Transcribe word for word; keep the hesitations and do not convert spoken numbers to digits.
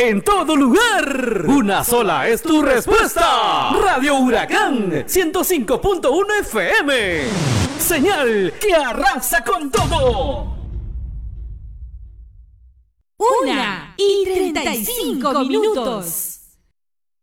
en todo lugar. Una sola es tu respuesta. Radio Huracán ciento cinco punto uno F M. Señal que arrasa con todo. Una y treinta y cinco minutos.